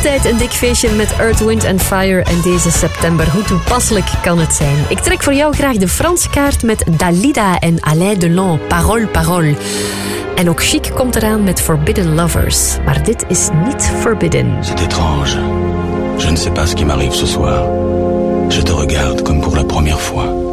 Altijd een dik feestje met Earth, Wind & Fire en deze september. Hoe toepasselijk kan het zijn? Ik trek voor jou graag de Franse kaart met Dalida en Alain Delon, Parole, Parole. En ook Chic komt eraan met Forbidden Lovers. Maar dit is niet forbidden. C'est étrange. Je ne sais pas ce qui m'arrive ce soir. Je te regarde comme pour la première fois.